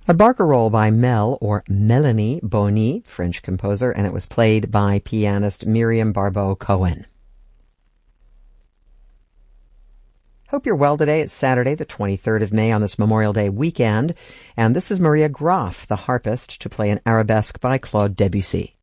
A barcarolle by Mel, or Melanie Boni, French composer, and it was played by pianist Miriam Barbeau-Cohen. Hope you're well today. It's Saturday, the 23rd of May on this Memorial Day weekend, and this is Maria Graf, the harpist, to play an arabesque by Claude Debussy.